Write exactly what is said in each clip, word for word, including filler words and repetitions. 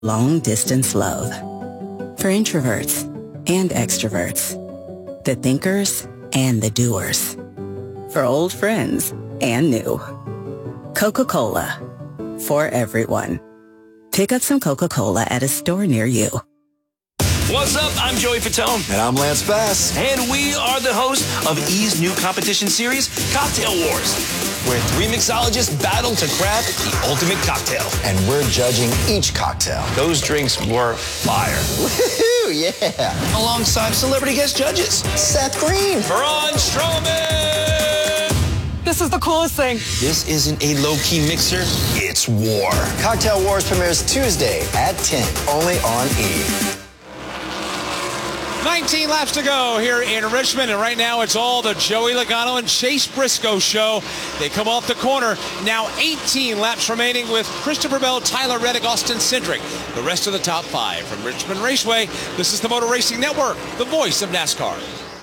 Long distance love. For introverts and extroverts. The thinkers and the doers. For old friends and new. Coca-Cola. For everyone. Pick up some Coca-Cola at a store near you. What's up? I'm Joey Fatone. And I'm Lance Bass. And we are the hosts of E's new competition series, Cocktail Wars, where three mixologists battle to craft the ultimate cocktail. And we're judging each cocktail. Those drinks were fire. Woohoo, yeah. Alongside celebrity guest judges. Seth Green. Braun Strowman. This is the coolest thing. This isn't a low-key mixer. It's war. Cocktail Wars premieres Tuesday at ten, only on E. nineteen laps to go here in Richmond, and right now it's all the Joey Logano and Chase Briscoe show. They come off the corner. Now eighteen laps remaining with Christopher Bell, Tyler Reddick, Austin Cindric. The rest of the top five from Richmond Raceway. This is the Motor Racing Network, the voice of NASCAR.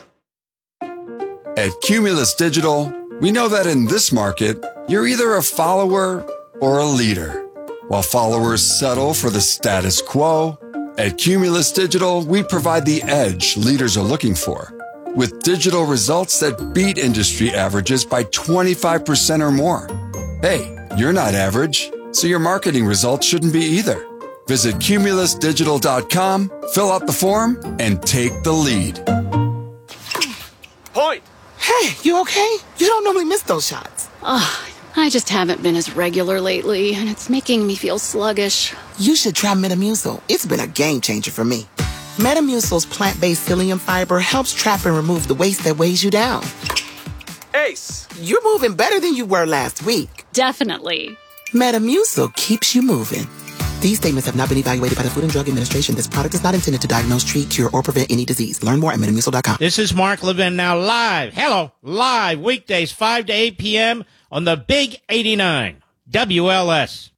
At Cumulus Digital, we know that in this market, you're either a follower or a leader. While followers settle for the status quo, at Cumulus Digital, we provide the edge leaders are looking for, with digital results that beat industry averages by twenty-five percent or more. Hey, you're not average, so your marketing results shouldn't be either. Visit cumulus digital dot com, fill out the form, and take the lead. Point. Hey, you okay? You don't normally miss those shots. Ugh. I just haven't been as regular lately, and it's making me feel sluggish. You should try Metamucil. It's been a game changer for me. Metamucil's plant-based psyllium fiber helps trap and remove the waste that weighs you down. Ace. You're moving better than you were last week. Definitely. Metamucil keeps you moving. These statements have not been evaluated by the Food and Drug Administration. This product is not intended to diagnose, treat, cure, or prevent any disease. Learn more at metamucil dot com. This is Mark Levin now live. Hello. Live weekdays five to eight p.m. on the Big eighty-nine, W L S.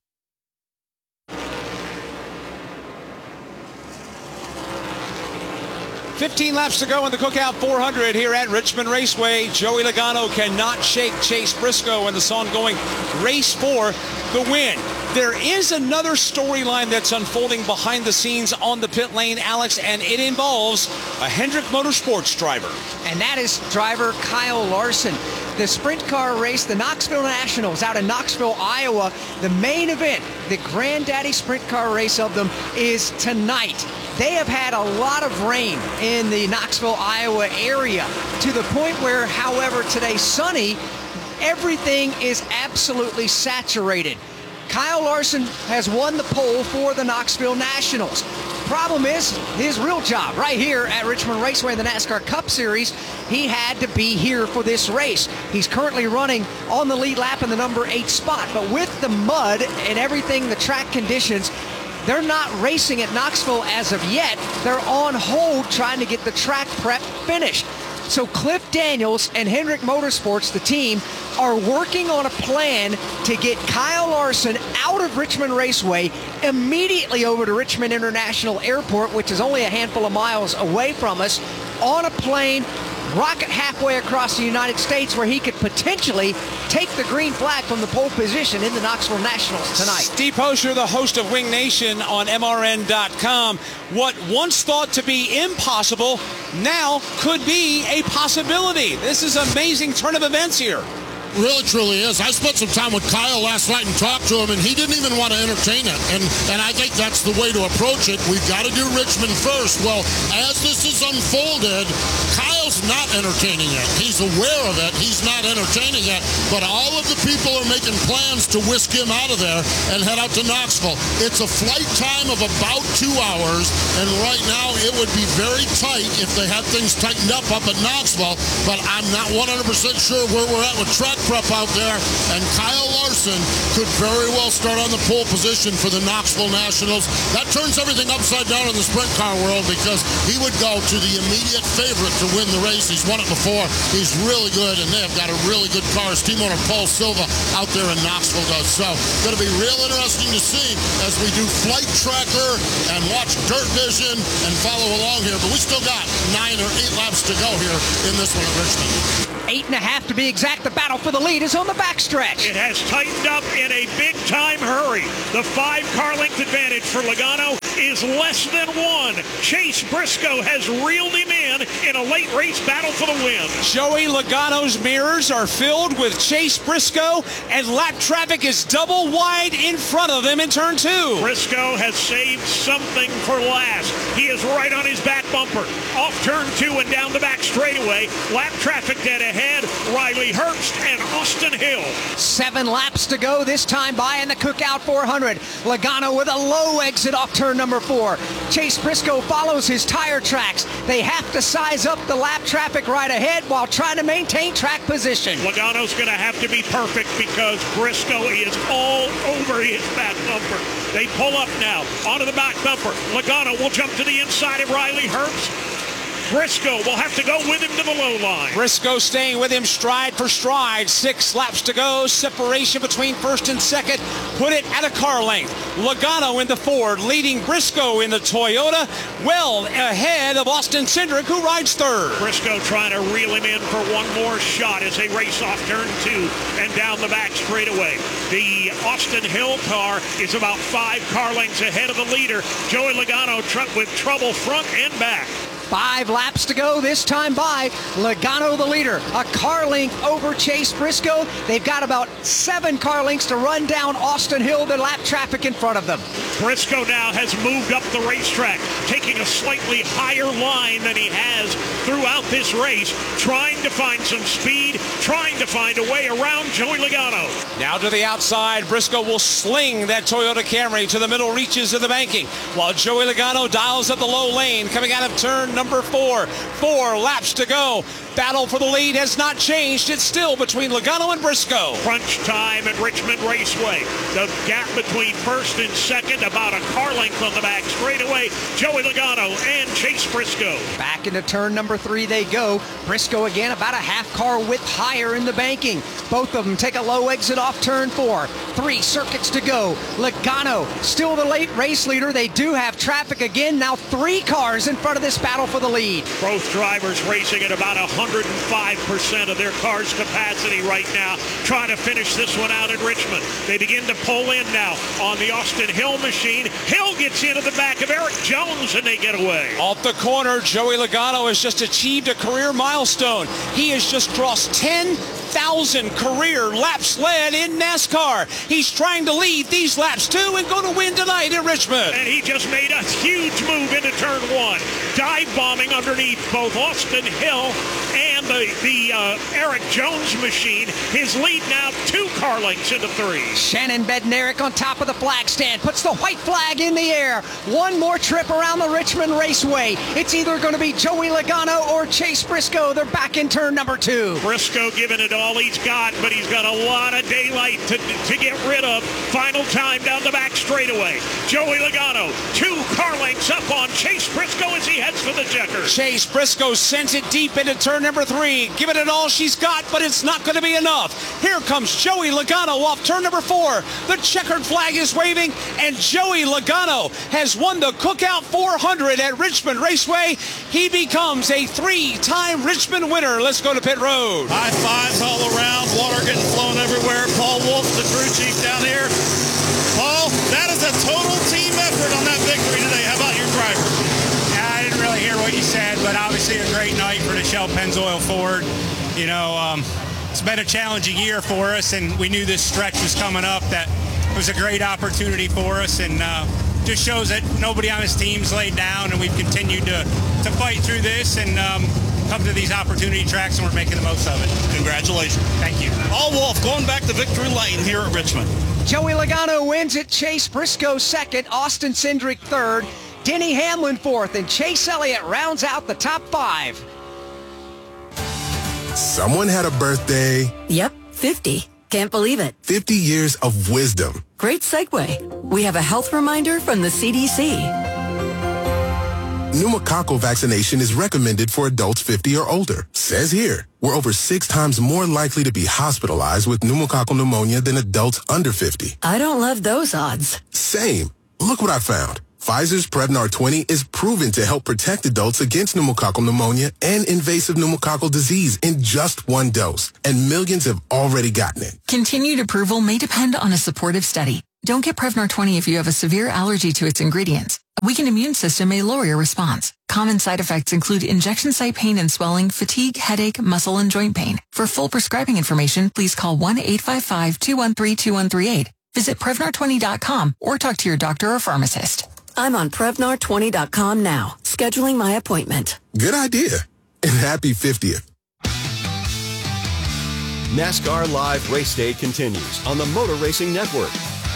fifteen laps to go in the Cookout four hundred here at Richmond Raceway. Joey Logano cannot shake Chase Briscoe in this ongoing race for the win. There is another storyline that's unfolding behind the scenes on the pit lane, Alex, and it involves a Hendrick Motorsports driver. And that is driver Kyle Larson. The sprint car race, the Knoxville Nationals out in Knoxville, Iowa. The main event, the Granddaddy sprint car race of them, is tonight. They have had a lot of rain in the Knoxville, Iowa area, to the point where, however, today sunny, everything is absolutely saturated. Kyle Larson has won the pole for the Knoxville Nationals. Problem is, his real job right here at Richmond Raceway in the NASCAR Cup Series, he had to be here for this race. He's currently running on the lead lap in the number eight spot, but with the mud and everything, the track conditions, they're not racing at Knoxville as of yet. They're on hold trying to get the track prep finished. So Cliff Daniels and Hendrick Motorsports, the team, are working on a plan to get Kyle Larson out of Richmond Raceway immediately over to Richmond International Airport, which is only a handful of miles away from us, on a plane, rocket halfway across the United States where he could potentially take the green flag from the pole position in the Knoxville Nationals tonight. Steve Posher, the host of Wing Nation on M R N dot com. What once thought to be impossible now could be a possibility. This is an amazing turn of events here. Really, truly is. I spent some time with Kyle last night and talked to him, and he didn't even want to entertain it. And and I think that's the way to approach it. We've got to do Richmond first. Well, as this is unfolded, Kyle's not entertaining it. He's aware of it. He's not entertaining it. But all of the people are making plans to whisk him out of there and head out to Knoxville. It's a flight time of about two hours, and right now it would be very tight if they had things tightened up up at Knoxville. But I'm not one hundred percent sure where we're at with track prep out there, and Kyle Larson could very well start on the pole position for the Knoxville Nationals. That turns everything upside down in the sprint car world because he would go to the immediate favorite to win the race. He's won it before. He's really good, and they have got a really good car. His team owner, Paul Silva, out there in Knoxville does. So, going to be real interesting to see as we do Flight Tracker and watch Dirt Vision and follow along here. But we still got nine or eight laps to go here in this one at Richmond. Eight and a half to be exact. The battle for the lead is on the backstretch. It has tightened up in a big-time hurry. The five-car length advantage for Logano is less than one. Chase Briscoe has reeled him in in a late race battle for the win. Joey Logano's mirrors are filled with Chase Briscoe, and lap traffic is double wide in front of them in turn two. Briscoe has saved something for last. He is right on his back bumper. Off turn two and down the back straightaway. Lap traffic dead ahead. Riley Herbst and Austin Hill. Seven laps to go this time by in the Cookout four hundred. Logano with a low exit off turn number four. Chase Briscoe follows his tire tracks. They have to size up the lap traffic right ahead while trying to maintain track position. Logano's going to have to be perfect because Briscoe is all over his back bumper. They pull up now onto the back bumper. Logano will jump to the inside of Riley Herbst. Briscoe will have to go with him to the low line. Briscoe staying with him stride for stride. Six laps to go. Separation between first and second. Put it at a car length. Logano in the Ford, leading Briscoe in the Toyota, well ahead of Austin Cindric, who rides third. Briscoe trying to reel him in for one more shot as they race off turn two and down the back straightaway. The Austin Hill car is about five car lengths ahead of the leader. Joey Logano tr- with trouble front and back. Five laps to go this time by. Logano the leader, a car length over Chase Briscoe. They've got about seven car lengths to run down Austin Hill, the lap traffic in front of them. Briscoe now has moved up the racetrack, taking a slightly higher line than he has throughout this race, trying to find some speed, trying to find a way around Joey Logano. Now to the outside, Briscoe will sling that Toyota Camry to the middle reaches of the banking, while Joey Logano dials up the low lane, coming out of turn number four. Four laps to go. Battle for the lead has not changed. It's still between Logano and Briscoe. Crunch time at Richmond Raceway. The gap between first and second, about a car length on the back straightaway. Joey Logano and Chase Briscoe. Back into turn number three they go. Briscoe again about a half car width higher in the banking. Both of them take a low exit off turn four. Three circuits to go. Logano still the late race leader. They do have traffic again. Now three cars in front of this battle for the lead. Both drivers racing at about one hundred five percent of their car's capacity right now, trying to finish this one out at Richmond. They begin to pull in now on the Austin Hill machine. Hill gets into the back of Eric Jones and they get away. Off the corner, Joey Logano has just achieved a career milestone. He has just crossed ten thousand career laps led in NASCAR. He's trying to lead these laps too and go to win tonight in Richmond. And he just made a huge move into turn one, dive bombing underneath both Austin Hill and the, the uh, Eric Jones machine. His lead now two car lengths into three. Shannon Bednarik on top of the flag stand, puts the white flag in the air. One more trip around the Richmond Raceway. It's either going to be Joey Logano or Chase Briscoe. They're back in turn number two. Briscoe giving it all he's got, but he's got a lot of daylight to, to get rid of. Final time down the back straightaway. Joey Logano, two car lengths up on Chase Briscoe as he heads for the checkers. Chase Briscoe sends it deep into turn number three, giving it all she's got, but it's not going to be enough. Here comes Joey Logano off turn number four. The checkered flag is waving, and Joey Logano has won the Cookout four hundred at Richmond Raceway. He becomes a three-time Richmond winner. Let's go to pit road. High fives all around, water getting flown everywhere. Paul Wolf, the crew chief down here. Paul, that is a total team effort on that victory today. How about your driver? Yeah, I didn't really hear what you said, but obviously a great night for the Shell Pennzoil Ford. You know, um, it's been a challenging year for us, and we knew this stretch was coming up. That it was a great opportunity for us, and uh, just shows that nobody on his team's laid down, and we've continued to, to fight through this and um, come to these opportunity tracks, and we're making the most of it. Congratulations. Thank you. Paul Wolf going back to victory lane here at Richmond. Joey Logano wins it. Chase Briscoe second. Austin Cindric third. Denny Hamlin fourth. And Chase Elliott rounds out the top five. Someone had a birthday. Yep, fifty. Can't believe it. fifty years of wisdom. Great segue. We have a health reminder from the C D C. Pneumococcal vaccination is recommended for adults fifty or older. Says here, we're over six times more likely to be hospitalized with pneumococcal pneumonia than adults under fifty. I don't love those odds. Same. Look what I found. Pfizer's Prevnar twenty is proven to help protect adults against pneumococcal pneumonia and invasive pneumococcal disease in just one dose. And millions have already gotten it. Continued approval may depend on a supportive study. Don't get Prevnar twenty if you have a severe allergy to its ingredients. A weakened immune system may lower your response. Common side effects include injection site pain and swelling, fatigue, headache, muscle, and joint pain. For full prescribing information, please call one eight five five, two one three, two one three eight. Visit Prevnar twenty dot com or talk to your doctor or pharmacist. I'm on Prevnar twenty dot com now, scheduling my appointment. Good idea. And happy fiftieth. NASCAR Live Race Day continues on the Motor Racing Network.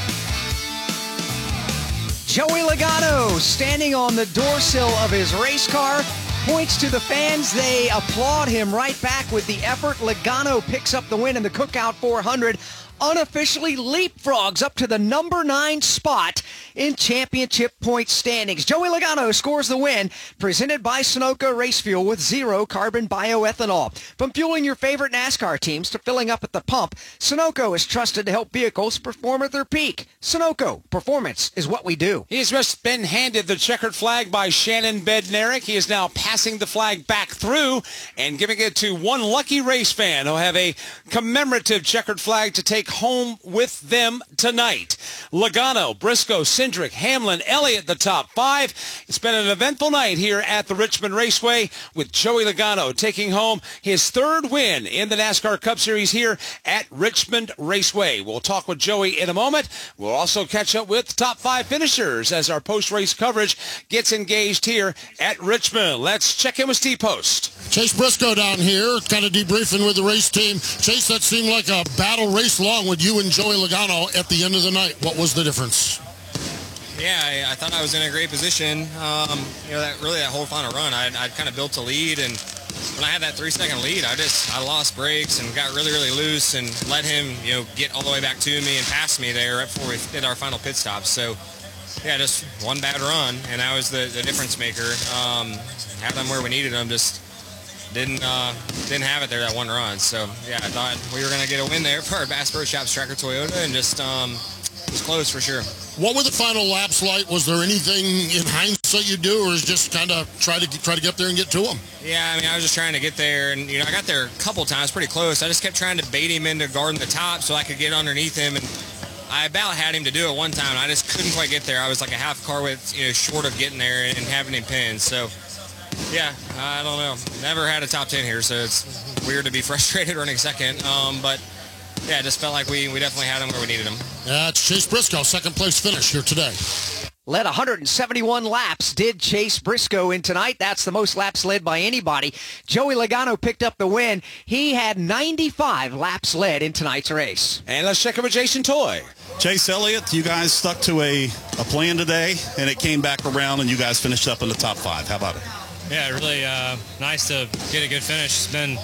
Joey Logano standing on the door sill of his race car, points to the fans. They applaud him right back with the effort. Logano picks up the win in the Cookout four hundred. Unofficially leapfrogs up to the number nine spot in championship point standings. Joey Logano scores the win, presented by Sunoco Race Fuel with zero carbon bioethanol. From fueling your favorite NASCAR teams to filling up at the pump, Sunoco is trusted to help vehicles perform at their peak. Sunoco, performance is what we do. He has just been handed the checkered flag by Shannon Bednarik. He is now passing the flag back through and giving it to one lucky race fan who'll have a commemorative checkered flag to take home with them tonight. Logano, Briscoe, Cindric, Hamlin, Elliott, the top five. It's been an eventful night here at the Richmond Raceway with Joey Logano taking home his third win in the NASCAR Cup Series here at Richmond Raceway. We'll talk with Joey in a moment. We'll also catch up with top five finishers as our post-race coverage gets engaged here at Richmond. Let's check in with Steve Post. Chase Briscoe down here, kind of debriefing with the race team. Chase, that seemed like a battle race long with you and Joey Logano at the end of the night. What was the difference? Yeah, I, I thought I was in a great position. Um, you know, that really that whole final run, I'd, I'd kind of built a lead, and when I had that three-second lead, I just I lost brakes and got really, really loose and let him, you know, get all the way back to me and pass me there right before we did our final pit stop. So, yeah, just one bad run, and that was the, the difference maker. Um, had them where we needed them, just didn't uh, didn't have it there that one run. So, yeah, I thought we were going to get a win there for our Bass Pro Shops Tracker Toyota, and just um, it was close for sure. What were the final laps like? Was there anything in hindsight you do, or is just kind of try to try to get up there and get to him? Yeah, I mean, I was just trying to get there, and you know, I got there a couple times, pretty close. I just kept trying to bait him into guarding the top so I could get underneath him, and I about had him to do it one time. I just couldn't quite get there. I was like a half car width, you know, short of getting there and having him pinned. So, yeah, I don't know. Never had a top ten here, so it's weird to be frustrated running second. Um, but. Yeah, it just felt like we, we definitely had him where we needed him. Yeah, it's Chase Briscoe, second place finish here today. Led one hundred seventy-one laps, did Chase Briscoe in tonight. That's the most laps led by anybody. Joey Logano picked up the win. He had ninety-five laps led in tonight's race. And let's check in with Jason Toy. Chase Elliott, you guys stuck to a, a plan today, and it came back around, and you guys finished up in the top five. How about it? Yeah, really uh, nice to get a good finish. It's been...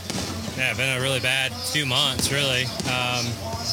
Yeah, been a really bad few months, really. Um,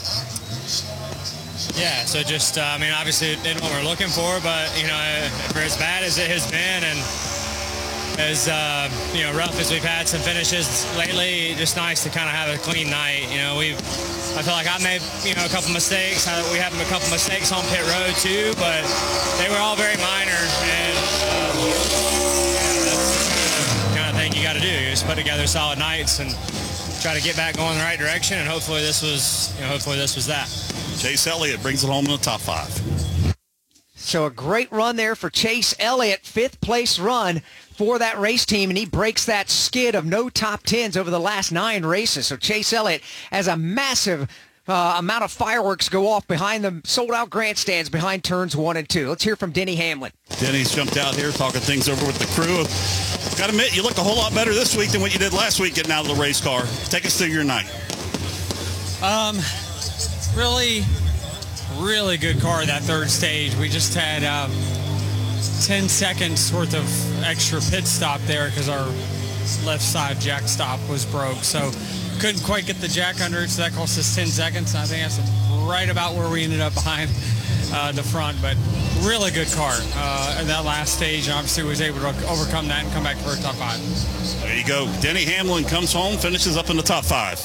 yeah, so just, uh, I mean, obviously it didn't what we're looking for, but, you know, for as bad as it has been and as, uh, you know, rough as we've had some finishes lately, just nice to kind of have a clean night. You know, we've, I feel like I made, you know, a couple mistakes. I, we had a couple mistakes on pit road, too, but they were all very minor, and uh, yeah, that's the kind of thing you got to do. You just put together solid nights and try to get back going in the right direction, and hopefully this was, you know, hopefully this was that. Chase Elliott brings it home in the top five. So a great run there for Chase Elliott, fifth place run for that race team, and he breaks that skid of no top tens over the last nine races. So Chase Elliott has a massive uh, amount of fireworks go off behind the sold-out grandstands behind turns one and two. Let's hear from Denny Hamlin. Denny's jumped out here talking things over with the crew. Got to admit, you look a whole lot better this week than what you did last week getting out of the race car. Take us through your night. Um, really, really good car that third stage. We just had um, ten seconds worth of extra pit stop there because our left side jack stop was broke. So couldn't quite get the jack under it, so that cost us ten seconds. I think that's right about where we ended up behind uh, the front. But really good car uh, in that last stage, and obviously was able to overcome that and come back for a top five. There you go. Denny Hamlin comes home, finishes up in the top five.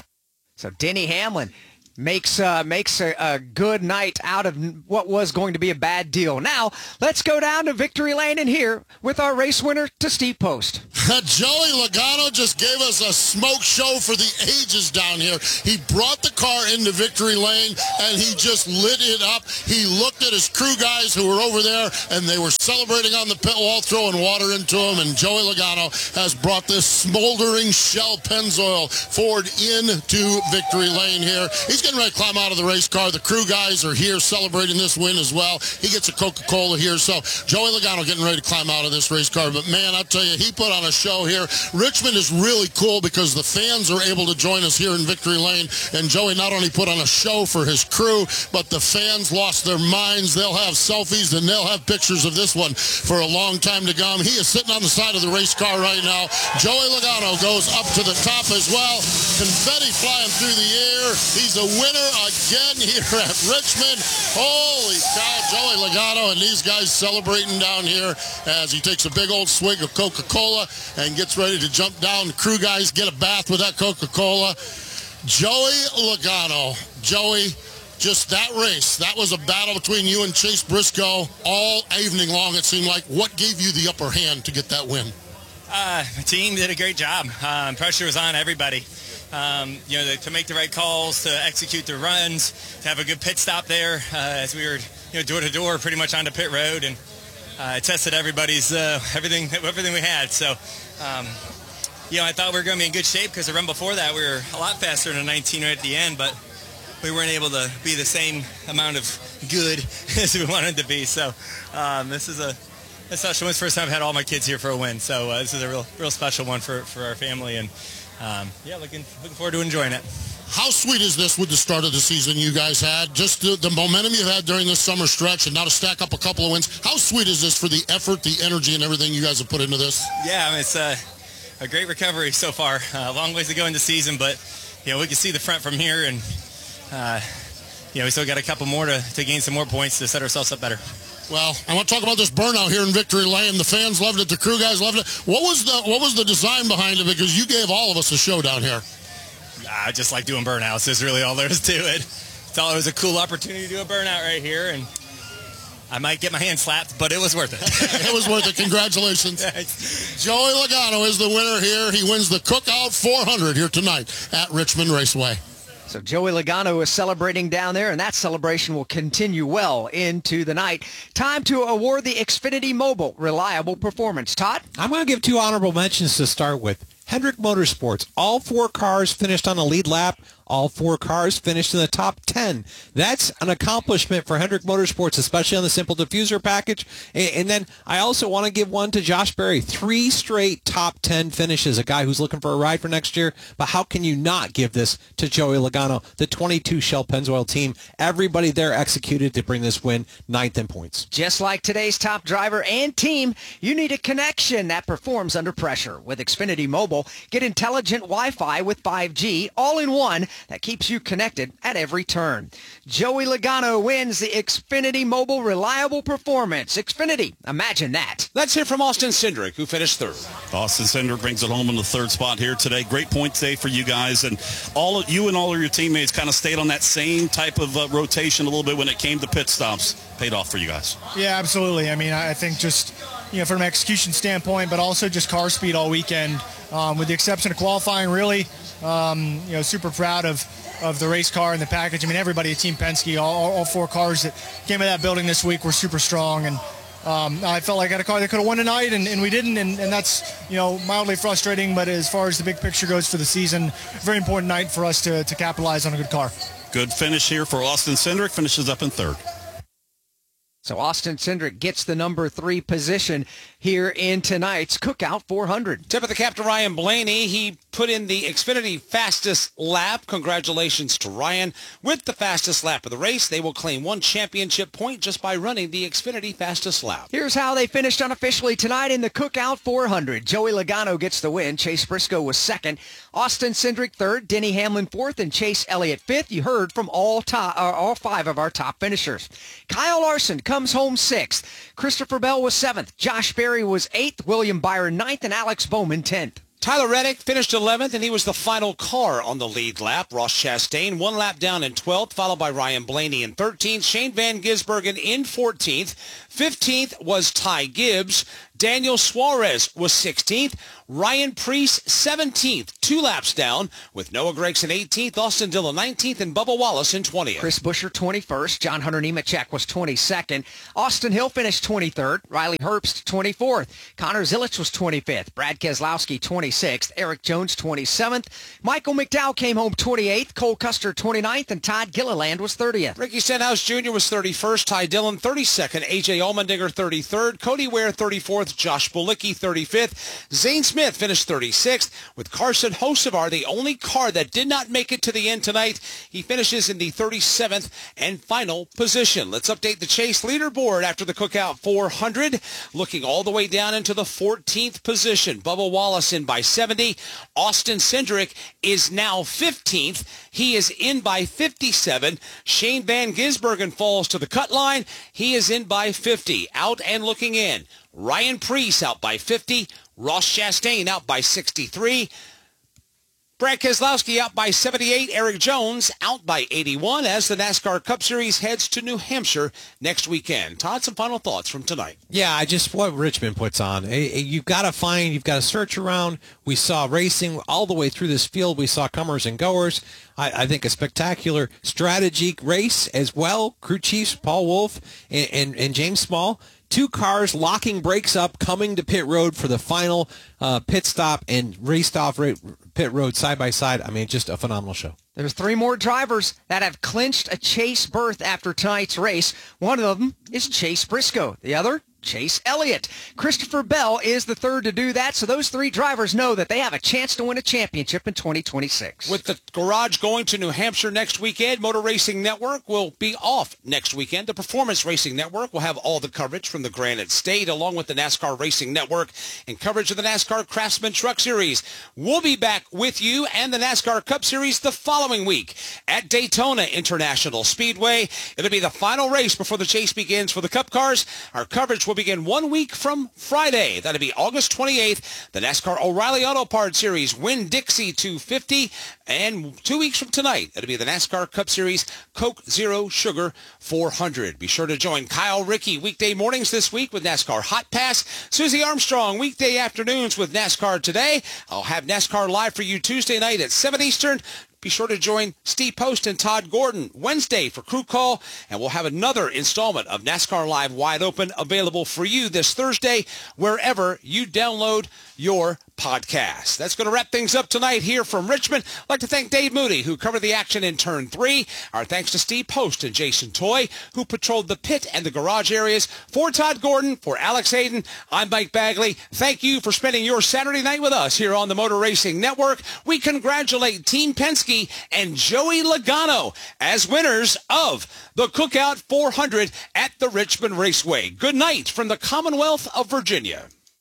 So Denny Hamlin makes uh, makes a, a good night out of what was going to be a bad deal. Now, let's go down to victory lane and here with our race winner to Steve Post. Joey Logano just gave us a smoke show for the ages down here. He brought the car into victory lane, and he just lit it up. He looked at his crew guys who were over there, and they were celebrating on the pit wall, throwing water into him, and Joey Logano has brought this smoldering Shell Pennzoil Ford into victory lane here. He's getting ready to climb out of the race car. The crew guys are here celebrating this win as well. He gets a Coca-Cola here. So Joey Logano getting ready to climb out of this race car. But, man, I tell you, he put on a show here. Richmond is really cool because the fans are able to join us here in victory lane. And Joey not only put on a show for his crew, but the fans lost their minds. They'll have selfies and they'll have pictures of this one for a long time to come. He is sitting on the side of the race car right now. Joey Logano goes up to the top as well. Confetti flying through the air. He's a winner again here at Richmond. Holy cow, Joey Logano and these guys celebrating down here as he takes a big old swig of Coca-Cola and gets ready to jump down. The crew guys get a bath with that Coca-Cola. Joey Logano. Joey, just that race, that was a battle between you and Chase Briscoe all evening long, it seemed like. What gave you the upper hand to get that win? Uh, the team did a great job. Um, pressure was on everybody. Um, you know, the, to make the right calls, to execute the runs, to have a good pit stop there uh, as we were, you know, door to door, pretty much onto pit road, and uh, it tested everybody's uh, everything, everything we had. So, um, you know, I thought we were going to be in good shape because the run before that we were a lot faster than a nineteen right at the end, but we weren't able to be the same amount of good as we wanted to be. So, um, this is a a special one. It's the first time I've had all my kids here for a win, so uh, this is a real, real special one for for our family and. Um, yeah, looking looking forward to enjoying it. How sweet is this with the start of the season you guys had? Just the, the momentum you had during this summer stretch and now to stack up a couple of wins. How sweet is this for the effort, the energy, and everything you guys have put into this? Yeah, I mean, it's a, a great recovery so far. A uh, long ways to go in the season, but, you know, we can see the front from here, and, uh, you know, we still got a couple more to, to gain some more points to set ourselves up better. Well, I want to talk about this burnout here in victory lane. The fans loved it. The crew guys loved it. What was the what was the design behind it? Because you gave all of us a show down here. I just like doing burnouts. Is really all there is to it. Thought it was a cool opportunity to do a burnout right here, and I might get my hand slapped, but it was worth it. It was worth it. Congratulations. Joey Logano is the winner here. He wins the Cookout four hundred here tonight at Richmond Raceway. So Joey Logano is celebrating down there, and that celebration will continue well into the night. Time to award the Xfinity Mobile Reliable Performance. Todd? I'm going to give two honorable mentions to start with. Hendrick Motorsports. All four cars finished on the lead lap. All four cars finished in the top ten. That's an accomplishment for Hendrick Motorsports, especially on the simple diffuser package. And then I also want to give one to Josh Berry. Three straight top ten finishes, a guy who's looking for a ride for next year. But how can you not give this to Joey Logano, the twenty-two Shell Pennzoil team? Everybody there executed to bring this win ninth in points. Just like today's top driver and team, you need a connection that performs under pressure. With Xfinity Mobile, get intelligent Wi-Fi with five G, all in one, that keeps you connected at every turn. Joey Logano wins the Xfinity Mobile Reliable Performance. Xfinity, imagine that. Let's hear from Austin Cindric, who finished third. Austin Cindric brings it home in the third spot here today. Great points day for you guys, and all of you and all of your teammates kind of stayed on that same type of uh, rotation a little bit when it came to pit stops. Paid off for you guys. Yeah, absolutely. I mean, I think just, you know, from an execution standpoint, but also just car speed all weekend, um, with the exception of qualifying, really, um, you know, super proud of, of the race car and the package. I mean, everybody at Team Penske, all, all four cars that came out of that building this week were super strong, and um, I felt like I had a car that could have won tonight, and, and we didn't, and, and that's, you know, mildly frustrating, but as far as the big picture goes for the season, very important night for us to, to capitalize on a good car. Good finish here for Austin Cindric, finishes up in third. So Austin Cindric gets the number three position here in tonight's Cookout four hundred. Tip of the cap to Ryan Blaney. He put in the Xfinity fastest lap. Congratulations to Ryan. With the fastest lap of the race, they will claim one championship point just by running the Xfinity fastest lap. Here's how they finished unofficially tonight in the Cookout four hundred. Joey Logano gets the win. Chase Briscoe was second. Austin Cindric third. Denny Hamlin fourth. And Chase Elliott fifth. You heard from all, top, uh, all five of our top finishers. Kyle Larson comes comes home sixth. Christopher Bell was seventh. Josh Berry was eighth. William Byron ninth. And Alex Bowman tenth. Tyler Reddick finished eleventh, and he was the final car on the lead lap. Ross Chastain one lap down in twelfth, followed by Ryan Blaney in thirteenth. Shane Van Gisbergen in fourteenth. fifteenth was Ty Gibbs. Daniel Suarez was sixteenth. Ryan Preece seventeenth, two laps down, with Noah Gragson eighteenth, Austin Dillon nineteenth, and Bubba Wallace in twentieth. Chris Buescher twenty-first. John Hunter Nemechek was twenty-second. Austin Hill finished twenty-third. Riley Herbst twenty-fourth. Connor Zilisch was twenty-fifth. Brad Keselowski twenty-sixth. Eric Jones twenty-seventh. Michael McDowell came home twenty-eighth. Cole Custer twenty-ninth. And Todd Gilliland was thirtieth. Ricky Stenhouse Junior was thirty-first. Ty Dillon thirty-second. A J Allmendinger thirty-third. Cody Ware thirty-fourth. Josh Bilicki thirty-fifth. Zane Smith finished thirty-sixth, with Carson Hocevar the only car that did not make it to the end tonight. He finishes in the thirty-seventh and final position. Let's update the Chase leaderboard after the Cookout four hundred. Looking all the way down into the fourteenth position. Bubba Wallace in by seventy. Austin Cindric is now fifteenth. He is in by fifty-seven. Shane Van Gisbergen falls to the cut line. He is in by fifty. Out and looking in. Ryan Preece out by fifty. Ross Chastain out by sixty-three. Brad Keselowski out by seventy-eight. Eric Jones out by eighty-one as the NASCAR Cup Series heads to New Hampshire next weekend. Todd, some final thoughts from tonight. Yeah, I just what Richmond puts on. You've got to find, you've got to search around. We saw racing all the way through this field. We saw comers and goers. I, I think a spectacular strategy race as well. Crew chiefs Paul Wolfe and, and, and James Small. Two cars locking brakes up, coming to pit road for the final uh, pit stop and raced off pit road side by side. I mean, just a phenomenal show. There's three more drivers that have clinched a Chase berth after tonight's race. One of them is Chase Briscoe. The other, Chase Elliott. Christopher Bell is the third to do that, so those three drivers know that they have a chance to win a championship in twenty twenty-six. With the garage going to New Hampshire next weekend, Motor Racing Network will be off next weekend. The Performance Racing Network will have all the coverage from the Granite State, along with the NASCAR Racing Network and coverage of the NASCAR Craftsman Truck Series. We'll be back with you and the NASCAR Cup Series the following week at Daytona International Speedway. It'll be the final race before the chase begins for the Cup cars. Our coverage will begin one week from Friday. That'll be August twenty-eighth. The NASCAR O'Reilly Auto Parts Series Winn-Dixie two fifty. And two weeks from tonight, it'll be the NASCAR Cup Series Coke Zero Sugar four hundred. Be sure to join Kyle Rickey weekday mornings this week with NASCAR Hot Pass. Susie Armstrong weekday afternoons with NASCAR Today. I'll have NASCAR live for you Tuesday night at seven Eastern. Be sure to join Steve Post and Todd Gordon Wednesday for Crew Call, and we'll have another installment of NASCAR Live Wide Open available for you this Thursday wherever you download your podcast. That's going to wrap things up tonight here from Richmond. I'd like to thank Dave Moody, who covered the action in Turn three. Our thanks to Steve Post and Jason Toy, who patrolled the pit and the garage areas. For Todd Gordon, for Alex Hayden, I'm Mike Bagley. Thank you for spending your Saturday night with us here on the Motor Racing Network. We congratulate Team Penske and Joey Logano as winners of the Cookout four hundred at the Richmond Raceway. Good night from the Commonwealth of Virginia.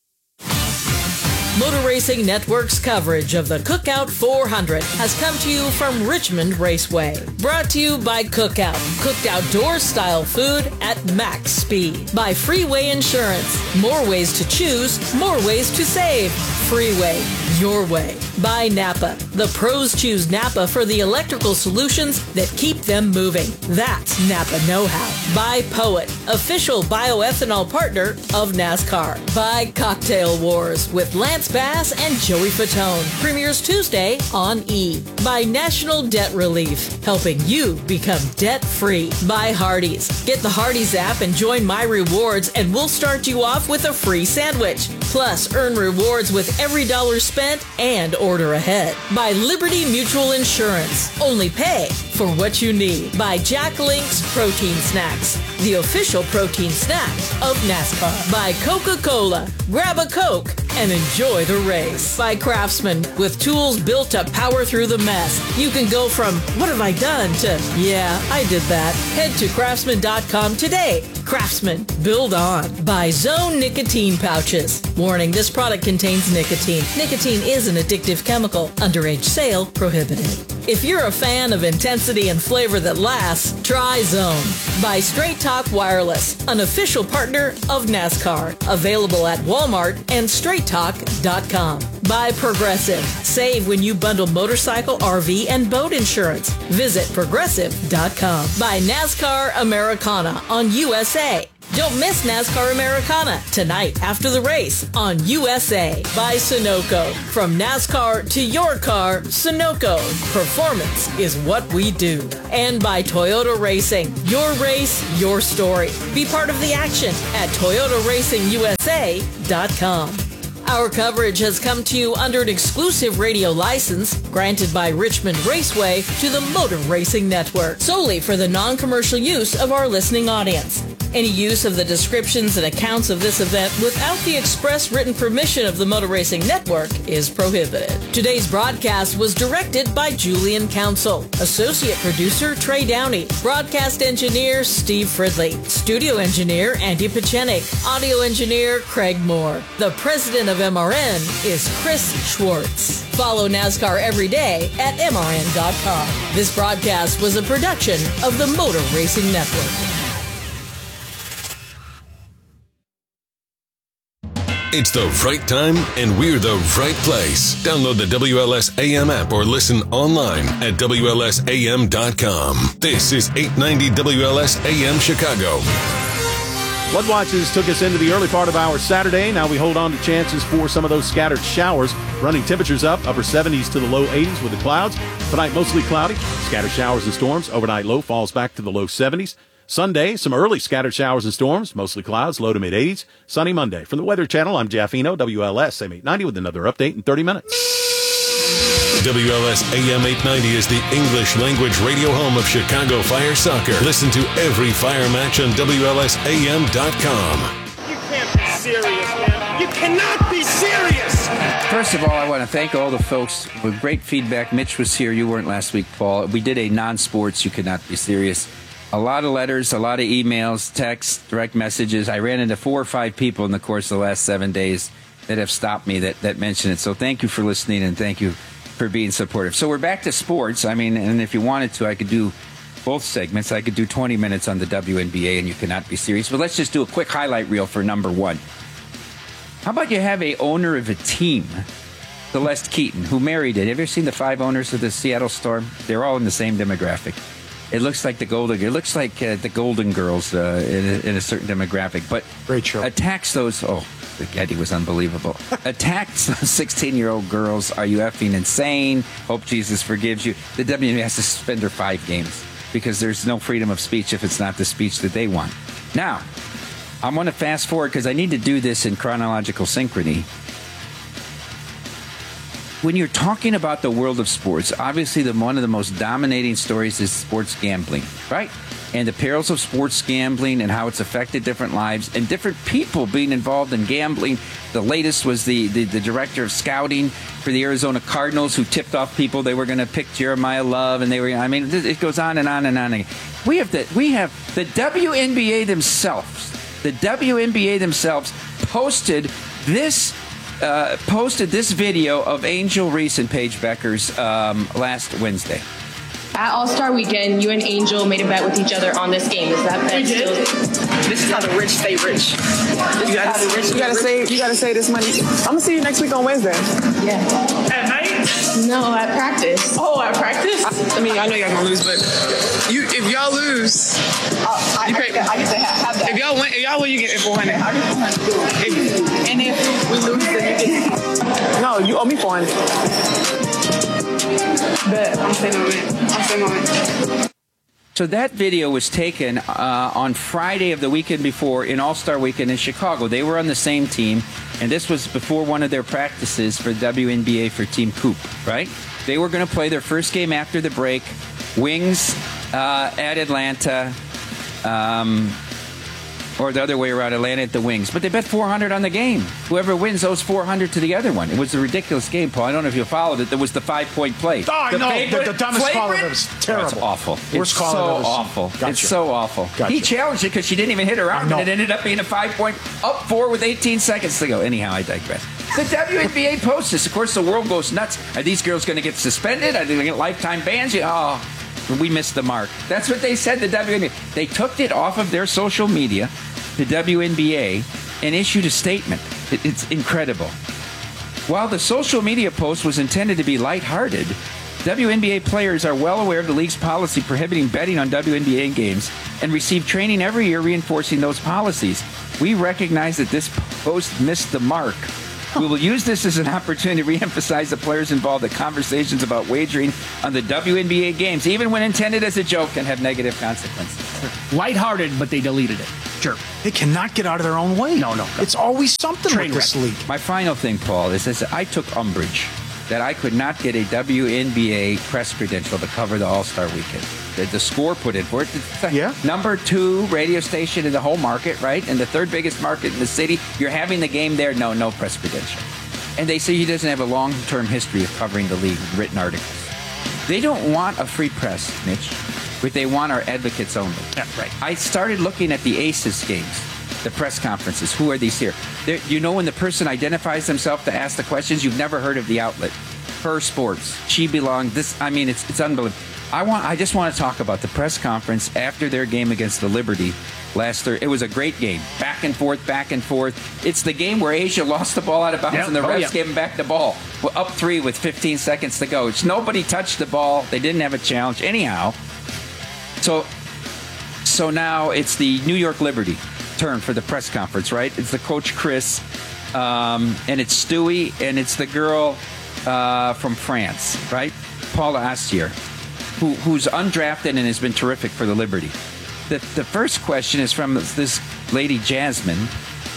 Motor Racing Network's coverage of the Cookout four hundred has come to you from Richmond Raceway. Brought to you by Cookout. Cooked outdoor style food at max speed. By Freeway Insurance. More ways to choose, more ways to save. Freeway, your way. By Napa. The pros choose Napa for the electrical solutions that keep them moving. That's Napa know-how. By Poet, official bioethanol partner of NASCAR. By Cocktail Wars with Lance Bass and Joey Fatone. Premieres Tuesday on E! By National Debt Relief, helping you become debt-free. By Hardee's. Get the Hardee's app and join My Rewards, and we'll start you off with a free sandwich. Plus, earn rewards with every dollar spent and order ahead. By Liberty Mutual Insurance. Only pay for what you need. By Jack Link's Protein Snacks, the official protein snack of NASCAR. By Coca-Cola. Grab a Coke and enjoy the race. By Craftsman, with tools built to power through the mess. You can go from, what have I done, to, yeah, I did that. Head to craftsman dot com today. Craftsman, build on. By Zone Nicotine Pouches. Warning, this product contains nicotine. Nicotine is an addictive chemical. Underage sale prohibited. If you're a fan of intensity and flavor that lasts, try Zone. By Straight Talk Wireless, an official partner of NASCAR. Available at Walmart and straight talk dot com. By Progressive. Save when you bundle motorcycle, R V, and boat insurance. Visit progressive dot com. By NASCAR Americana on U S A. Don't miss NASCAR Americana tonight after the race on U S A. By Sunoco. From NASCAR to your car, Sunoco. Performance is what we do. And by Toyota Racing. Your race, your story. Be part of the action at toyota racing u s a dot com. Our coverage has come to you under an exclusive radio license granted by Richmond Raceway to the Motor Racing Network, solely for the non-commercial use of our listening audience. Any use of the descriptions and accounts of this event without the express written permission of the Motor Racing Network is prohibited. Today's broadcast was directed by Julian Council, Associate Producer Trey Downey, Broadcast Engineer Steve Fridley, Studio Engineer Andy Pachenik, Audio Engineer Craig Moore. The President of M R N is Chris Schwartz. Follow NASCAR every day at M R N dot com. This broadcast was a production of the Motor Racing Network. It's the right time, and we're the right place. Download the W L S A M app or listen online at W L S A M dot com. This is eight ninety W L S A M Chicago. Flood watches took us into the early part of our Saturday. Now we hold on to chances for some of those scattered showers. Running temperatures up, upper seventies to the low eighties with the clouds. Tonight, mostly cloudy. Scattered showers and storms. Overnight low falls back to the low seventies. Sunday, some early scattered showers and storms, mostly clouds, low to mid-eighties. Sunny Monday. From the Weather Channel, I'm Jeff Eno, W L S A M eight ninety with another update in thirty minutes. W L S A M eight ninety is the English language radio home of Chicago Fire Soccer. Listen to every Fire match on W L S A M dot com. You can't be serious, man. You cannot be serious! First of all, I want to thank all the folks with great feedback. Mitch was here. You weren't last week, Paul. We did a non-sports, you cannot be serious. A lot of letters, a lot of emails, texts, direct messages. I ran into four or five people in the course of the last seven days that have stopped me that, that mention it. So thank you for listening, and thank you for being supportive. So we're back to sports. I mean, and if you wanted to, I could do both segments. I could do twenty minutes on the W N B A, and you cannot be serious. But let's just do a quick highlight reel for number one. How about you have a owner of a team, Celeste Keaton, who married it. Have you ever seen the five owners of the Seattle Storm? They're all in the same demographic. It looks like the Golden. It looks like uh, the Golden Girls uh, in, a, in a certain demographic. But great show. Attacks those. Oh, the Getty was unbelievable. Attacks those sixteen-year-old girls. Are you effing insane? Hope Jesus forgives you. The W N B A has to suspend her five games because there's no freedom of speech if it's not the speech that they want. Now, I want to fast forward because I need to do this in chronological synchrony. When you're talking about the world of sports, obviously the one of the most dominating stories is sports gambling, right? And the perils of sports gambling and how it's affected different lives and different people being involved in gambling. The latest was the, the, the director of scouting for the Arizona Cardinals who tipped off people they were going to pick Jeremiah Love, and they were. I mean, it goes on and on and on. We have the we have the W N B A themselves. The W N B A themselves posted this. Uh, posted this video of Angel Reese and Paige Beckers um, last Wednesday. At All-Star Weekend, you and Angel made a bet with each other on this game. Is that bet we still? Did. This is how the rich stay rich. You gotta, the rich you gotta save. You gotta save this money. I'm gonna see you next week on Wednesday. Yeah. At night? No, at practice. Oh, at practice? I mean, I know y'all gonna lose, but you, if y'all lose, uh, I, you I, pay, I get to have that. If y'all win, if y'all win, you get four hundred. I get four hundred. If, and if we lose, then you get. No, you owe me four hundred. Bet I'm staying on it. I'm staying on it. So that video was taken uh, on Friday of the weekend before in All-Star Weekend in Chicago. They were on the same team, and this was before one of their practices for the W N B A for Team Coop, right? They were going to play their first game after the break. Wings uh, at Atlanta. Um, Or the other way around, Atlanta at the Wings. But they bet four hundred on the game. Whoever wins owes four hundred to the other one. It was a ridiculous game, Paul. I don't know if you followed it. There was the five-point play. Oh, I the know. favorite, The, the dumbest call flagrant? ever. It's terrible. Oh, it's awful. Worst it's call so I've ever seen. awful. Gotcha. It's so awful. Gotcha. He challenged it because she didn't even hit her arm, and it ended up being a five-point up four with eighteen seconds to go. Anyhow, I digress. The W N B A posts this. Of course, the world goes nuts. Are these girls going to get suspended? Are they going to get lifetime bans? You- Oh, we missed the mark. That's what they said, the W N B A. They took it off of their social media, the W N B A, and issued a statement. It, it's incredible. While the social media post was intended to be lighthearted, W N B A players are well aware of the league's policy prohibiting betting on W N B A games and receive training every year reinforcing those policies. We recognize that this post missed the mark. We will use this as an opportunity to reemphasize the players involved that conversations about wagering on the W N B A games, even when intended as a joke, can have negative consequences. Lighthearted, but they deleted it. Sure. They cannot get out of their own way. No, no. no. It's always something Train with this wreck. league. My final thing, Paul, is this. I took umbrage that I could not get a W N B A press credential to cover the All-Star Weekend. The, the score put in for it. It's the yeah. number two radio station in the whole market, right? And the third biggest market in the city. You're having the game there. No, no press credential. And they say he doesn't have a long-term history of covering the league with written articles. They don't want a free press, Mitch, but they want our advocates only. Yeah, right. I started looking at the Aces games, the press conferences. Who are these here? They're, you know when the person identifies themselves to ask the questions, you've never heard of the outlet. Her Sports, She Belongs. This, I mean, it's it's unbelievable. I want. I just want to talk about the press conference after their game against the Liberty last Thursday. It was a great game, back and forth, back and forth. It's the game where Asia lost the ball out of bounds, yep. and the oh, refs yeah. gave him back the ball. Well, up three with fifteen seconds to go. It's nobody touched the ball. They didn't have a challenge anyhow. So, so now it's the New York Liberty turn for the press conference, right? It's the coach Chris, um, and it's Stewie, and it's the girl uh, from France, right? Paula Astier, who, who's undrafted and has been terrific for the Liberty. The, the first question is from this lady Jasmine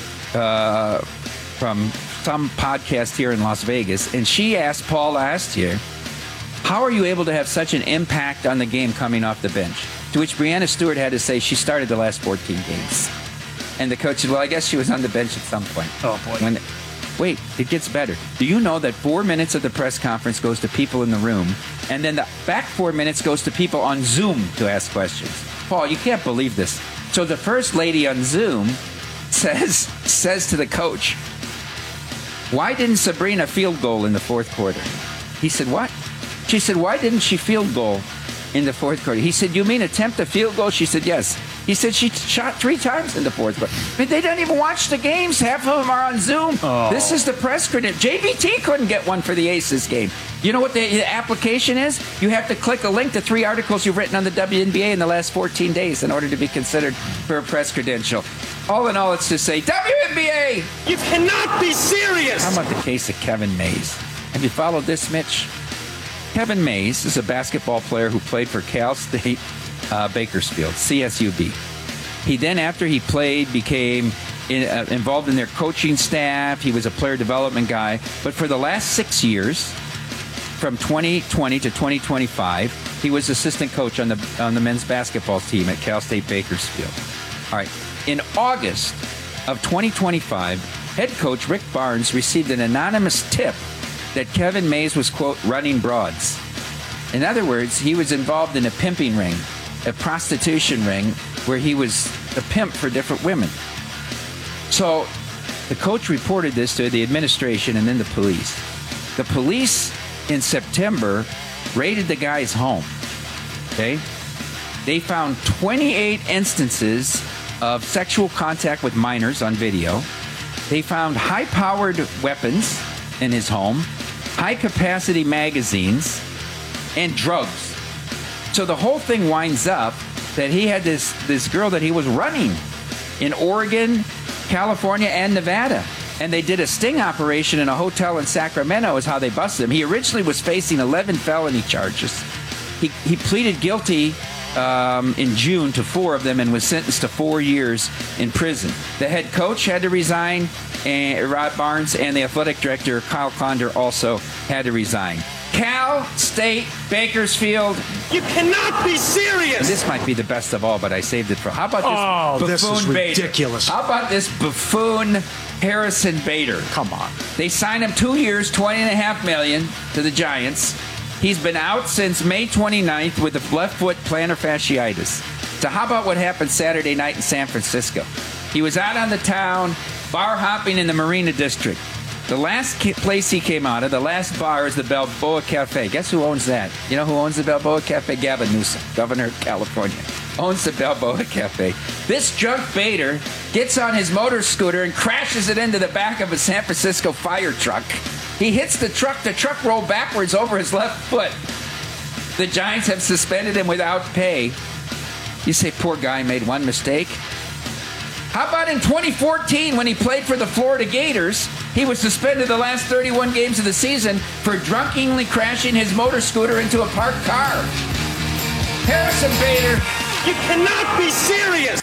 uh, from some podcast here in Las Vegas, and she asked Paula Astier, how are you able to have such an impact on the game coming off the bench? To which Brianna Stewart had to say she started the last fourteen games. And the coach said, well, I guess she was on the bench at some point. Oh, boy. When, wait, it gets better. Do you know that four minutes of the press conference goes to people in the room, and then the back four minutes goes to people on Zoom to ask questions? Paul, you can't believe this. So the first lady on Zoom says says to the coach, why didn't Sabrina field goal in the fourth quarter? He said, what? She said, why didn't she field goal in the fourth quarter? He said, you mean attempt a field goal? She said, yes. He said she shot three times in the fourth quarter. But they don't even watch the games. Half of them are on Zoom. Oh. This is the press credential. J V T couldn't get one for the Aces game. You know what the, the application is? You have to click a link to three articles you've written on the W N B A in the last fourteen days in order to be considered for a press credential. All in all, it's to say, W N B A! You cannot be serious! How about the case of Kevin Mays? Have you followed this, Mitch? Kevin Mays is a basketball player who played for Cal State uh, Bakersfield, C S U B. He then, after he played, became in, uh, involved in their coaching staff. He was a player development guy. But for the last six years, from twenty twenty to twenty twenty-five, he was assistant coach on the on the men's basketball team at Cal State Bakersfield. All right. In August of twenty twenty-five, head coach Rick Barnes received an anonymous tip that Kevin Mays was, quote, running broads. In other words, he was involved in a pimping ring, a prostitution ring, where he was a pimp for different women. So the coach reported this to the administration and then the police. The police in September raided the guy's home. Okay? They found twenty-eight instances of sexual contact with minors on video. They found high-powered weapons in his home, high-capacity magazines, and drugs. So the whole thing winds up that he had this, this girl that he was running in Oregon, California, and Nevada. And they did a sting operation in a hotel in Sacramento is how they busted him. He originally was facing eleven felony charges. He, he pleaded guilty um, in June to four of them and was sentenced to four years in prison. The head coach had to resign, and Rod Barnes, and the athletic director, Kyle Condor, also had to resign. Cal State Bakersfield. You cannot be serious. This might be the best of all, but I saved it for. How about Oh, this this is buffoon Bader? ridiculous. How about this buffoon Harrison Bader? Come on. They signed him two years, twenty and a half million to the Giants. He's been out since May twenty-ninth with a left foot plantar fasciitis. So how about what happened Saturday night in San Francisco? He was out on the town, bar hopping in the Marina District. The last place he came out of, the last bar, is the Balboa Cafe. Guess who owns that? You know who owns the Balboa Cafe? Gavin Newsom, governor of California, owns the Balboa Cafe. This drunk Bader gets on his motor scooter and crashes it into the back of a San Francisco fire truck. He hits the truck. The truck rolled backwards over his left foot. The Giants have suspended him without pay. You say, poor guy made one mistake. How about in twenty fourteen when he played for the Florida Gators? He was suspended the last thirty-one games of the season for drunkenly crashing his motor scooter into a parked car. Harrison Bader. You cannot be serious.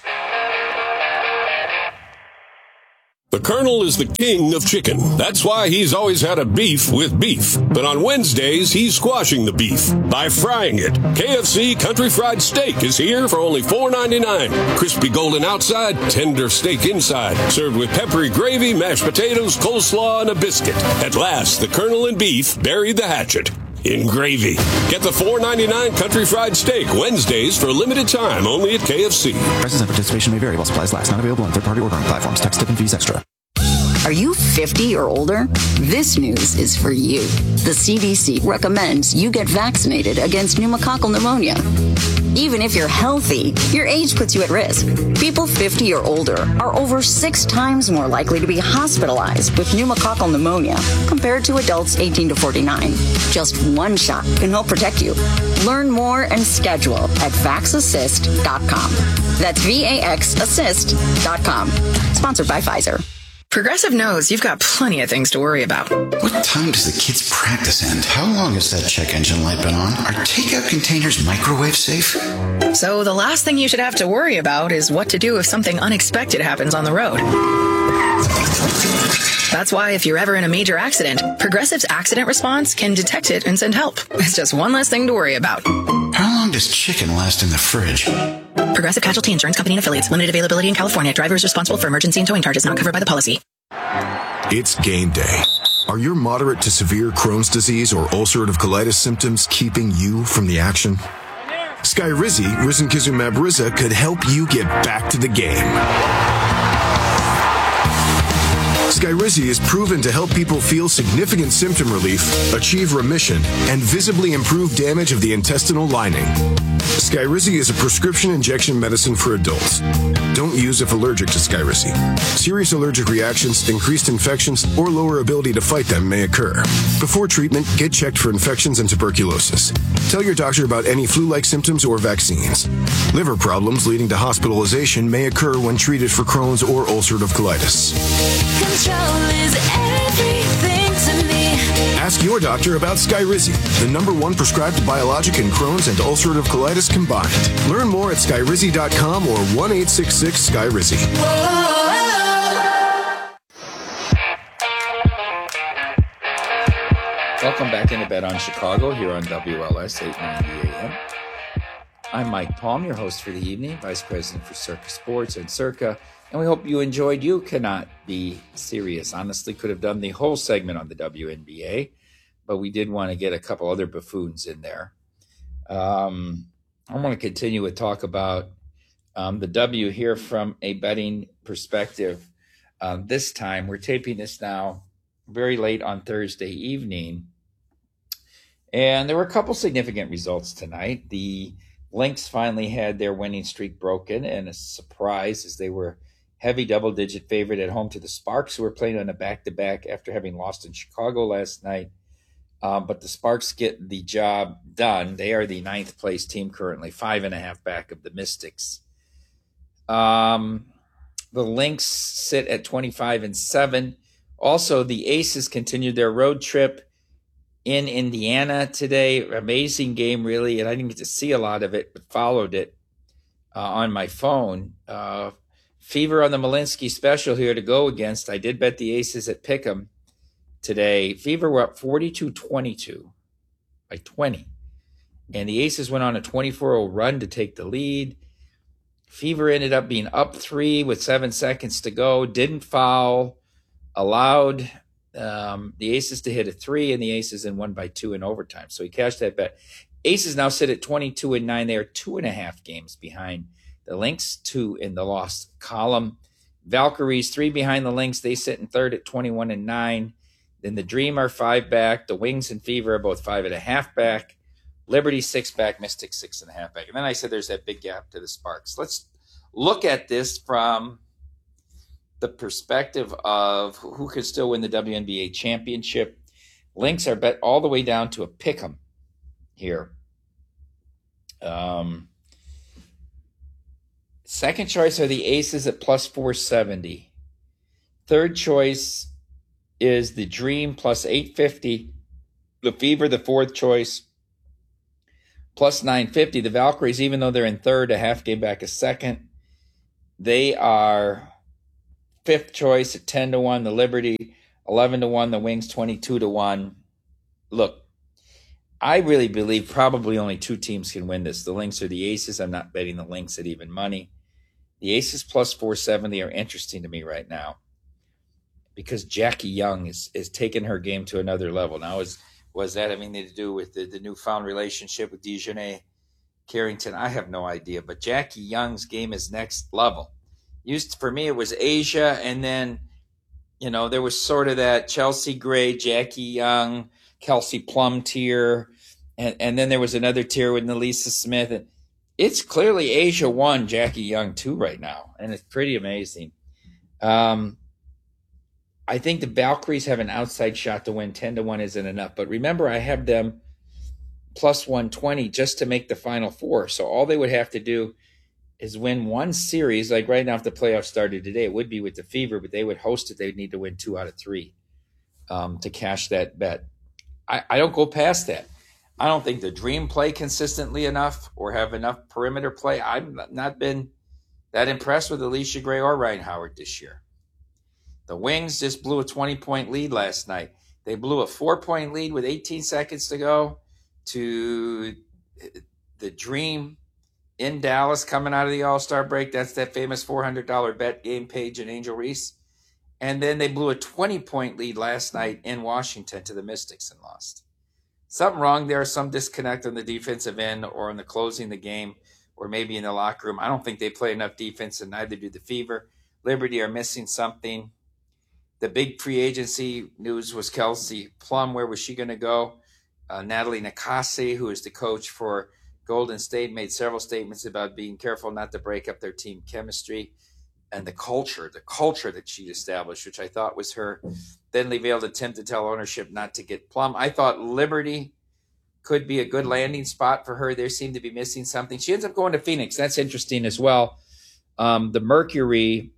The Colonel is the king of chicken. That's why he's always had a beef with beef. But on Wednesdays, he's squashing the beef by frying it. K F C Country Fried Steak is here for only four ninety-nine. Crispy golden outside, tender steak inside. Served with peppery gravy, mashed potatoes, coleslaw, and a biscuit. At last, the Colonel and beef buried the hatchet in gravy. Get the four ninety-nine Country Fried Steak Wednesdays for a limited time only at K F C. Prices and participation may vary while supplies last. Not available on third-party ordering platforms. Tax, tip, and fees extra. Are you fifty or older? This news is for you. The C D C recommends you get vaccinated against pneumococcal pneumonia. Even if you're healthy, your age puts you at risk. People fifty or older are over six times more likely to be hospitalized with pneumococcal pneumonia compared to adults eighteen to forty-nine. Just one shot can help protect you. Learn more and schedule at vax assist dot com. That's V A X assist dot com. Sponsored by Pfizer. Progressive knows you've got plenty of things to worry about. What time does the kids' practice end? How long has that check engine light been on? Are takeout containers microwave safe? So the last thing you should have to worry about is what to do if something unexpected happens on the road. That's why if you're ever in a major accident, Progressive's accident response can detect it and send help. It's just one less thing to worry about. How long does chicken last in the fridge? Progressive Casualty Insurance Company and Affiliates. Limited availability in California. Driver is responsible for emergency and towing charges not covered by the policy. It's game day. Are your moderate to severe Crohn's disease or ulcerative colitis symptoms keeping you from the action? Skyrizi, risankizumab Riza, could help you get back to the game. Skyrizi is proven to help people feel significant symptom relief, achieve remission, and visibly improve damage of the intestinal lining. Skyrizi is a prescription injection medicine for adults. Don't use if allergic to Skyrizi. Serious allergic reactions, increased infections, or lower ability to fight them may occur. Before treatment, get checked for infections and tuberculosis. Tell your doctor about any flu-like symptoms or vaccines. Liver problems leading to hospitalization may occur when treated for Crohn's or ulcerative colitis. Control is everything to me. Ask your doctor about Skyrizi, the number one prescribed biologic in Crohn's and ulcerative colitis combined. Learn more at skyrizi dot com or one eight six six Skyrizi. Welcome back into Bet on Chicago here on W L S eight ninety A M. I'm Mike Palm, your host for the evening, Vice President for Circa Sports and Circa, and we hope you enjoyed You Cannot Be Serious. Honestly, could have done the whole segment on the W N B A, but we did want to get a couple other buffoons in there. Um, I want to continue with talk about um, the W here from a betting perspective. Um, this time, we're taping this now very late on Thursday evening, and there were a couple significant results tonight. The Lynx finally had their winning streak broken, and a surprise as they were heavy double-digit favorite at home to the Sparks, who were playing on a back-to-back after having lost in Chicago last night. Um, but the Sparks get the job done. They are the ninth place team currently, five and a half back of the Mystics. Um, the Lynx sit at twenty-five and seven. Also, the Aces continued their road trip in Indiana today. Amazing game, really, and I didn't get to see a lot of it, but followed it uh, on my phone. Uh, Fever on the Malinsky special here to go against. I did bet the Aces at Pick'em today. Fever were up forty-two twenty-two. by twenty. And the Aces went on a twenty-four oh run to take the lead. Fever ended up being up three with seven seconds to go, didn't foul, allowed um, the Aces to hit a three, and the Aces then won by two in overtime. So he cashed that bet. Aces now sit at twenty-two and nine. They are two and a half games behind the Lynx, two in the lost column. Valkyries, three behind the Lynx. They sit in third at twenty-one and nine. Then the Dream are five back. The Wings and Fever are both five and a half back. Liberty six back. Mystics six and a half back. And then I said there's that big gap to the Sparks. Let's look at this from the perspective of who could still win the W N B A championship. Lynx are bet all the way down to a pick 'em here. Um, second choice are the Aces at plus four seventy. Third choice is the Dream plus eight fifty. The Fever, the fourth choice, plus nine fifty. The Valkyries, even though they're in third, a half game back a second, they are fifth choice at ten to one. The Liberty, eleven to one. The Wings, twenty-two to one. Look, I really believe probably only two teams can win this. The Lynx or the Aces. I'm not betting the Lynx at even money. The Aces plus four seventy are interesting to me right now because Jackie Young is, is taking her game to another level. Now, is was that having to do with the, the newfound relationship with Dejanay Carrington? I have no idea. But Jackie Young's game is next level. Used for me, it was Asia, and then, you know, there was sort of that Chelsea Gray, Jackie Young, Kelsey Plum tier, and, and then there was another tier with Nelisa Smith. And it's clearly Asia one, Jackie Young two right now, and it's pretty amazing. Um, I think the Valkyries have an outside shot to win. ten to one isn't enough. But remember, I have them plus one twenty just to make the Final Four. So all they would have to do is win one series. Like right now, if the playoffs started today, it would be with the Fever, but they would host it. They would need to win two out of three um, to cash that bet. I, I don't go past that. I don't think the Dream play consistently enough or have enough perimeter play. I've not been that impressed with Alicia Gray or Ryan Howard this year. The Wings just blew a twenty-point lead last night. They blew a four-point lead with eighteen seconds to go to the Dream in Dallas coming out of the All-Star break. That's that famous four hundred dollars bet game, Paige and Angel Reese. And then they blew a twenty-point lead last night in Washington to the Mystics and lost. Something wrong there, some disconnect on the defensive end or in the closing the game or maybe in the locker room. I don't think they play enough defense, and neither do the Fever. Liberty are missing something. The big free agency news was Kelsey Plum. Where was she going to go? Uh, Natalie Nakasi, who is the coach for Golden State, made several statements about being careful not to break up their team chemistry and the culture, the culture that she established, which I thought was her thinly veiled attempt to tell ownership not to get Plum. I thought Liberty could be a good landing spot for her. They seem to be missing something. She ends up going to Phoenix. That's interesting as well. Um, the Mercury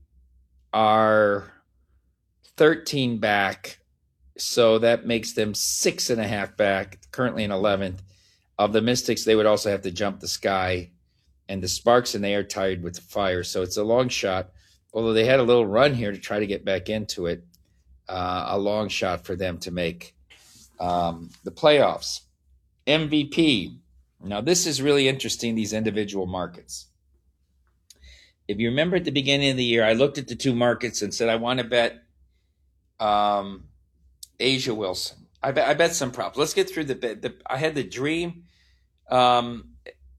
are thirteen back, so that makes them six and a half back, currently in eleventh. Of the Mystics, they would also have to jump the Sky, and the Sparks, and they are tied with the Fire. So it's a long shot, although they had a little run here to try to get back into it. Uh, a long shot for them to make um, the playoffs. M V P. Now, this is really interesting, these individual markets. If you remember at the beginning of the year, I looked at the two markets and said, I want to bet um, Asia Wilson. I bet, I bet some props. Let's get through the bet. The, I had the Dream. Um,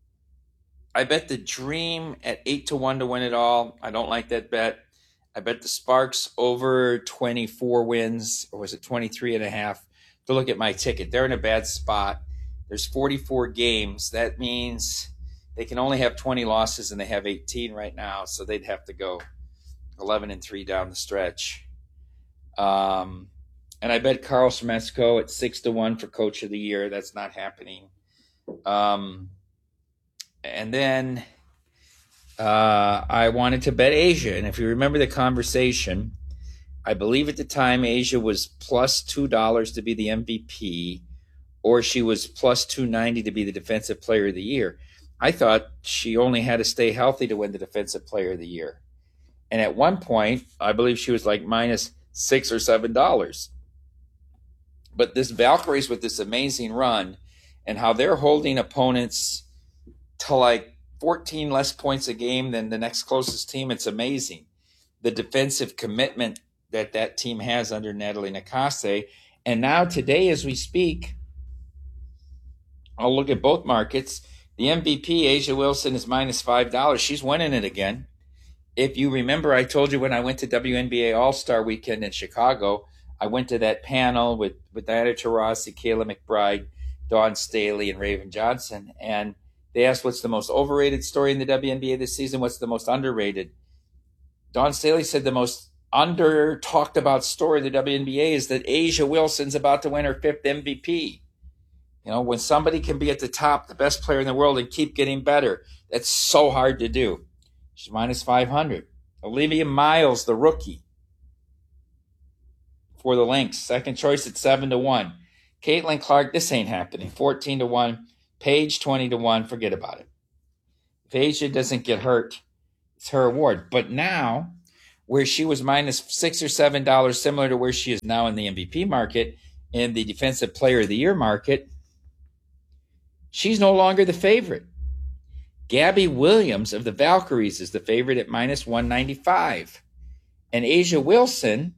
I bet the Dream at eight to one to win it all. I don't like that bet. I bet the Sparks over twenty-four wins, or was it twenty-three and a half? To look at my ticket, they're in a bad spot. There's forty-four games. That means they can only have twenty losses, and they have eighteen right now, so they'd have to go eleven and three down the stretch. Um, and I bet Carl Smesko at six to one for Coach of the Year. That's not happening. Um, and then uh, I wanted to bet Asia, and if you remember the conversation, I believe at the time Asia was plus two dollars to be the M V P, or she was plus two ninety to be the Defensive Player of the Year. I thought she only had to stay healthy to win the Defensive Player of the Year. And at one point, I believe she was like minus six or seven dollars. But this Valkyries with this amazing run, and how they're holding opponents to like fourteen less points a game than the next closest team. It's amazing. The defensive commitment that that team has under Natalie Nakase. And now today, as we speak, I'll look at both markets. The M V P, A'ja Wilson, is minus five dollars. She's winning it again. If you remember, I told you when I went to W N B A All-Star Weekend in Chicago, I went to that panel with, with Diana Taurasi, Kayla McBride, Dawn Staley, and Raven Johnson. And they asked, what's the most overrated story in the W N B A this season? What's the most underrated? Dawn Staley said the most under-talked about story in the W N B A is that A'ja Wilson's about to win her fifth M V P. You know, when somebody can be at the top, the best player in the world, and keep getting better, that's so hard to do. She's minus five hundred. Olivia Miles, the rookie, for the Lynx. Second choice at seven to one. Caitlin Clark, this ain't happening. fourteen to one. Paige, twenty to one. Forget about it. If A'ja doesn't get hurt, it's her award. But now, where she was minus six or seven dollars, similar to where she is now in the M V P market, in the Defensive Player of the Year market, she's no longer the favorite. Gabby Williams of the Valkyries is the favorite at minus one ninety-five. And A'ja Wilson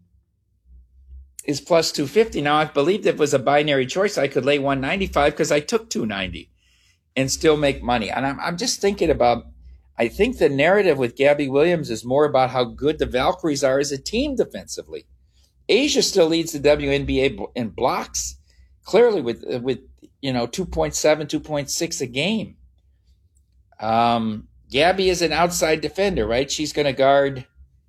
is plus two fifty. Now, I believed if it was a binary choice, I could lay one ninety-five because I took two ninety and still make money. And I'm, I'm just thinking about, I think the narrative with Gabby Williams is more about how good the Valkyries are as a team defensively. A'ja still leads the W N B A in blocks, clearly with, with you know, two point seven, two point six a game. Um, Gabby is an outside defender, right? She's going to guard,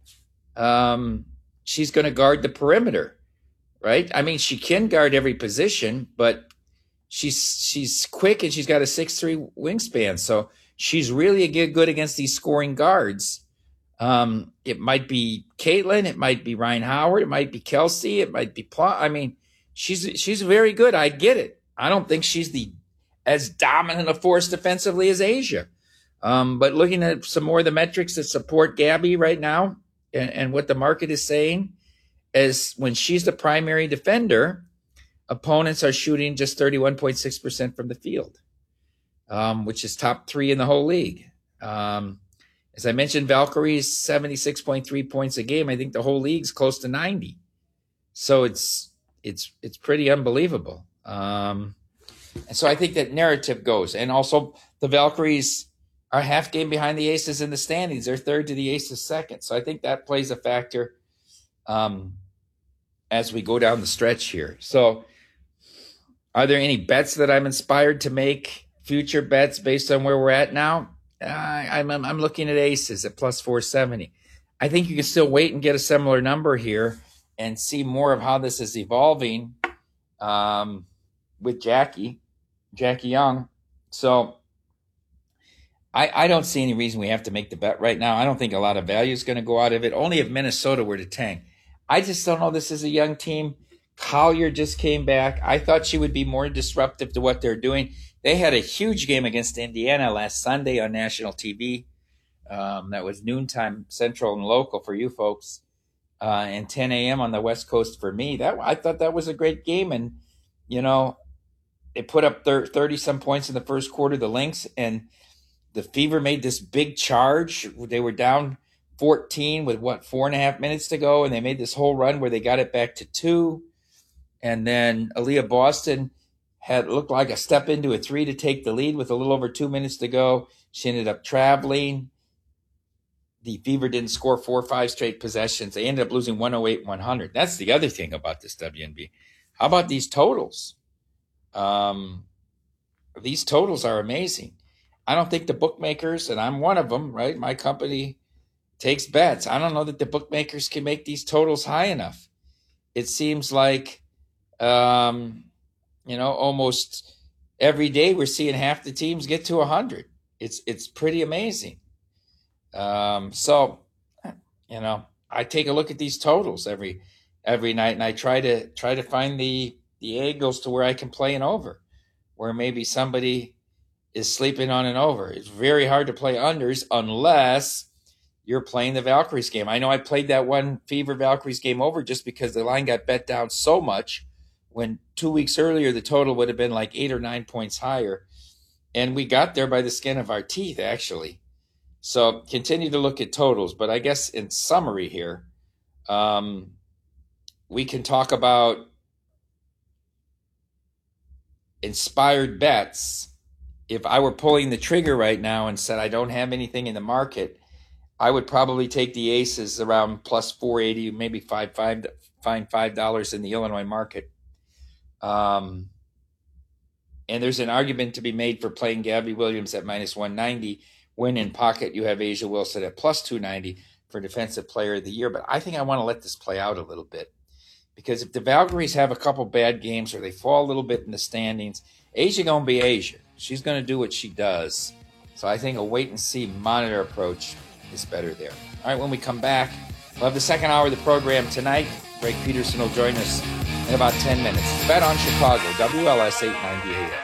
um, she's going to guard the perimeter, right? I mean, she can guard every position, but she's, she's quick and she's got a six three wingspan. So she's really a good against these scoring guards. Um, it might be Caitlin. It might be Ryan Howard. It might be Kelsey. It might be Plum. I mean, she's, she's very good. I get it. I don't think she's the as dominant a force defensively as A'ja. Um, but looking at some more of the metrics that support Gabby right now and, and what the market is saying is when she's the primary defender, opponents are shooting just thirty-one point six percent from the field, um, which is top three in the whole league. Um, as I mentioned, Valkyries, seventy-six point three points a game. I think the whole league's close to ninety. So it's, it's, it's pretty unbelievable. Um, and so I think that narrative goes. And also the Valkyries are half game behind the Aces in the standings. They're third to the Aces second. So I think that plays a factor um, as we go down the stretch here. So are there any bets that I'm inspired to make, future bets based on where we're at now? Uh, I'm, I'm looking at Aces at plus four seventy. I think you can still wait and get a similar number here and see more of how this is evolving um, with Jackie, Jackie Young. So I, I don't see any reason we have to make the bet right now. I don't think a lot of value is going to go out of it, only if Minnesota were to tank. I just don't know. This is a young team. Collier just came back. I thought she would be more disruptive to what they're doing. They had a huge game against Indiana last Sunday on national T V. Um, that was noontime central and local for you folks, uh, and ten a.m. on the West Coast for me. That I thought that was a great game. And, you know, they put up thirty-some points in the first quarter, the Lynx, and the Fever made this big charge. They were down fourteen with, what, four and a half minutes to go, and they made this whole run where they got it back to two. And then Aaliyah Boston had looked like a step into a three to take the lead with a little over two minutes to go. She ended up traveling. The Fever didn't score four or five straight possessions. They ended up losing one oh eight one hundred. That's the other thing about this W N B. How about these totals? Um, these totals are amazing. I don't think the bookmakers, and I'm one of them, right? My company takes bets. I don't know that the bookmakers can make these totals high enough. It seems like, um, you know, almost every day we're seeing half the teams get to one hundred. It's it's pretty amazing. Um, so, you know, I take a look at these totals every every night, and I try to try to find the the angles to where I can play an over, where maybe somebody is sleeping on an over. It's very hard to play unders unless you're playing the Valkyries game. I know I played that one Fever Valkyries game over just because the line got bet down so much when two weeks earlier the total would have been like eight or nine points higher. And we got there by the skin of our teeth, actually. So continue to look at totals. But I guess in summary here, um, we can talk about inspired bets. If I were pulling the trigger right now and said I don't have anything in the market, I would probably take the aces around plus four eighty, maybe five, five, find five dollars in the Illinois market. Um, and there's an argument to be made for playing Gabby Williams at minus one ninety. When in pocket, you have Asia Wilson at plus two ninety for Defensive Player of the Year. But I think I want to let this play out a little bit. Because if the Valkyries have a couple bad games or they fall a little bit in the standings, Asia going to be Asia. She's going to do what she does. So I think a wait-and-see monitor approach is better there. All right, when we come back, we'll have the second hour of the program tonight. Greg Peterson will join us in about ten minutes. Bet on Chicago, W L S eight ninety A M.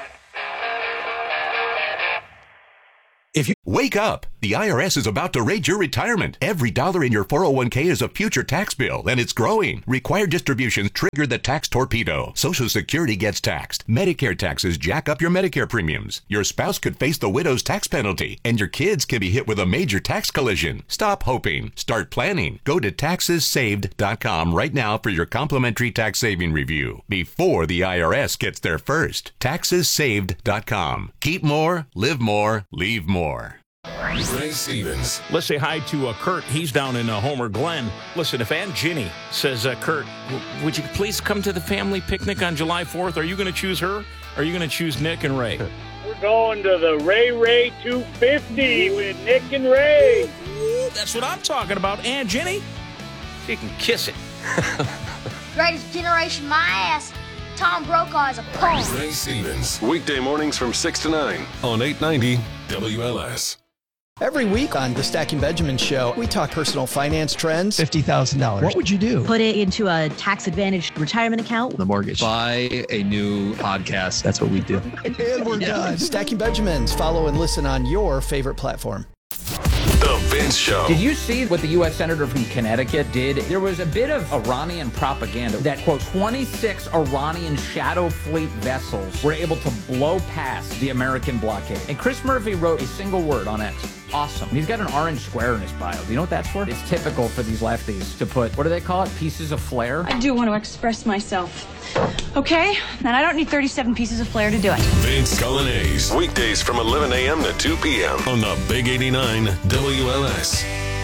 If you wake up, the I R S is about to raid your retirement. Every dollar in your four oh one k is a future tax bill, and it's growing. Required distributions trigger the tax torpedo. Social Security gets taxed. Medicare taxes jack up your Medicare premiums. Your spouse could face the widow's tax penalty, and your kids can be hit with a major tax collision. Stop hoping. Start planning. Go to taxes saved dot com right now for your complimentary tax saving review before the I R S gets there first. taxes saved dot com. Keep more, live more, leave more. Ray Stevens. Let's say hi to uh, Kurt. He's down in uh, Homer Glen. Listen, if Aunt Ginny says, uh, Kurt, w- would you please come to the family picnic on July fourth? Are you going to choose her? Or are you going to choose Nick and Ray? We're going to the Ray Ray two fifty with Nick and Ray. Ooh, that's what I'm talking about. Aunt Ginny, she can kiss it. Greatest generation, my ass. Tom Brokaw is a punk. Ray Stevens. Weekday mornings from six to nine on eight ninety W L S. Every week on the Stacking Benjamin Show, we talk personal finance trends. fifty thousand dollars. What would you do? Put it into a tax-advantaged retirement account. The mortgage. Buy a new podcast. That's what we do. And we're done. Stacking Benjamins. Follow and listen on your favorite platform. The Vince Show. Did you see what the U S Senator from Connecticut did? There was a bit of Iranian propaganda that, quote, twenty-six Iranian shadow fleet vessels were able to blow past the American blockade. And Chris Murphy wrote a single word on X. Awesome. And he's got an orange square in his bio. Do you know what that's for? It's typical for these lefties to put, what do they call it? Pieces of flair? I do want to express myself. Okay? And I don't need thirty-seven pieces of flair to do it. Vince Colonnese. Weekdays from eleven a.m. to two p.m. on the Big eighty-nine W L S.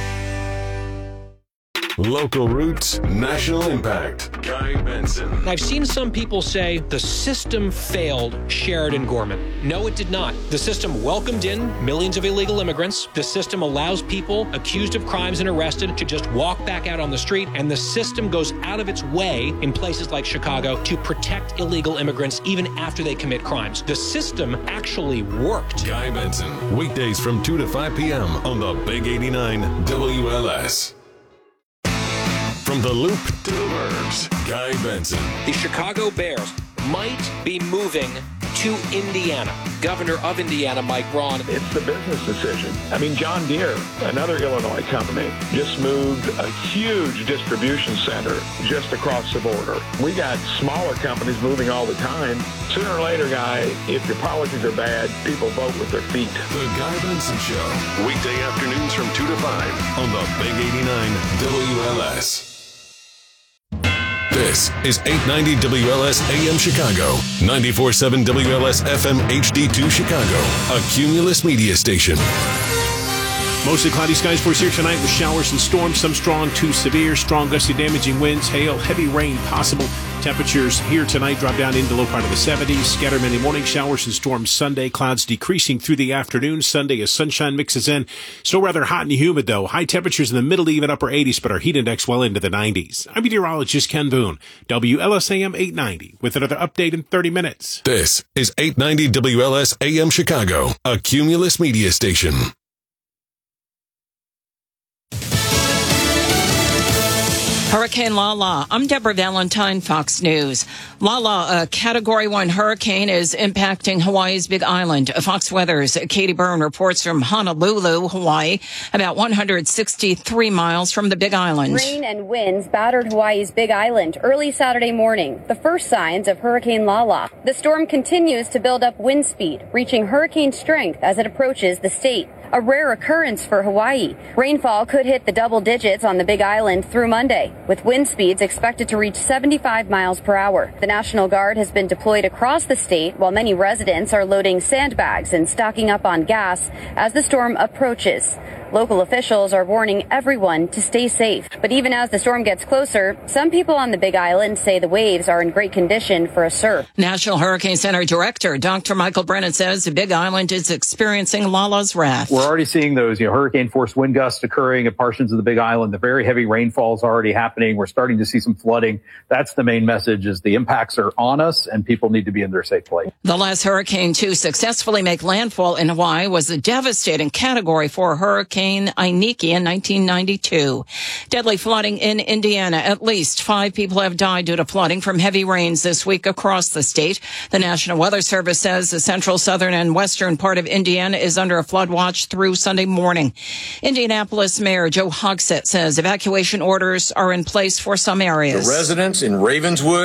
Local roots, national impact. Guy Benson. I've seen some people say the system failed Sheridan Gorman. No, it did not. The system welcomed in millions of illegal immigrants. The system allows people accused of crimes and arrested to just walk back out on the street. And the system goes out of its way in places like Chicago to protect illegal immigrants even after they commit crimes. The system actually worked. Guy Benson. Weekdays from two to five p.m. on the Big eighty-nine W L S. From the Loop to the Burbs, Guy Benson. The Chicago Bears might be moving to Indiana. Governor of Indiana, Mike Braun. It's the business decision. I mean, John Deere, another Illinois company, just moved a huge distribution center just across the border. We got smaller companies moving all the time. Sooner or later, Guy, if your policies are bad, people vote with their feet. The Guy Benson Show. Weekday afternoons from two to five on the Big eighty-nine W L S. This is eight ninety W L S A M Chicago, ninety-four point seven W L S F M H D two Chicago, a Cumulus media station. Mostly cloudy skies for us here tonight with showers and storms, some strong to severe, strong gusty damaging winds, hail, heavy rain possible. Temperatures here tonight drop down into the low part of the seventies. Scattered many morning showers and storms Sunday. Clouds decreasing through the afternoon. Sunday as sunshine mixes in. Still rather hot and humid though. High temperatures in the middle to even upper eighties, but our heat index well into the nineties. I'm meteorologist Ken Boone. W L S A M eight ninety with another update in thirty minutes. This is eight ninety W L S A M Chicago, a Cumulus media station. Hurricane Lala. I'm Deborah Valentine, Fox News. Lala, a Category one hurricane, is impacting Hawaii's Big Island. Fox Weather's Katie Byrne reports from Honolulu, Hawaii, about one hundred sixty-three miles from the Big Island. Rain and winds battered Hawaii's Big Island early Saturday morning, the first signs of Hurricane Lala. The storm continues to build up wind speed, reaching hurricane strength as it approaches the state. A rare occurrence for Hawaii. Rainfall could hit the double digits on the Big Island through Monday, with wind speeds expected to reach seventy-five miles per hour. The National Guard has been deployed across the state, while many residents are loading sandbags and stocking up on gas as the storm approaches. Local officials are warning everyone to stay safe. But even as the storm gets closer, some people on the Big Island say the waves are in great condition for a surf. National Hurricane Center Director Doctor Michael Brennan says the Big Island is experiencing Lala's wrath. We're already seeing those, you know, hurricane-force wind gusts occurring at portions of the Big Island. The very heavy rainfall is already happening. We're starting to see some flooding. That's the main message: is the impacts are on us, and people need to be in their safe place. The last hurricane to successfully make landfall in Hawaii was a devastating Category four hurricane Iniki in nineteen ninety-two. Deadly flooding in Indiana. At least five people have died due to flooding from heavy rains this week across the state. The National Weather Service says the central, southern, and western part of Indiana is under a flood watch through Sunday morning. Indianapolis Mayor Joe Hogsett says evacuation orders are in place for some areas. The residents in Ravenswood